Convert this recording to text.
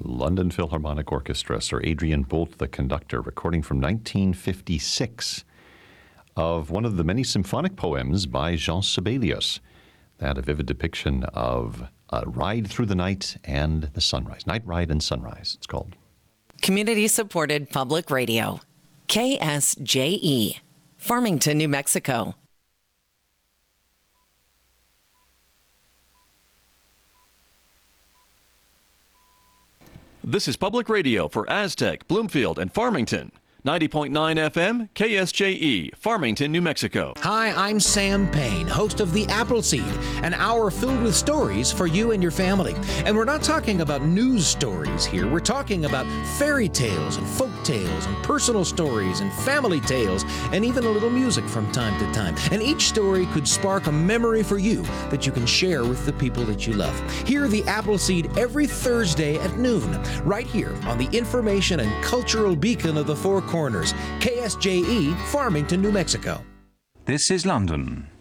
London Philharmonic Orchestra, Sir Adrian Boult, the conductor, recording from 1956 of one of the many symphonic poems by Jean Sibelius. That a vivid depiction of a ride through the night and the sunrise. Night Ride and Sunrise, it's called. Community-supported public radio. KSJE, Farmington, New Mexico. This is Public Radio for Aztec, Bloomfield, and Farmington. 90.9 FM, KSJE, Farmington, New Mexico. Hi, I'm Sam Payne, host of The Appleseed, an hour filled with stories for you and your family. And we're not talking about news stories here. We're talking about fairy tales and folk tales and personal stories and family tales and even a little music from time to time. And each story could spark a memory for you that you can share with the people that you love. Hear The Appleseed every Thursday at noon, right here on the information and cultural beacon of the Four Corners, KSJE, Farmington, New Mexico. This is London.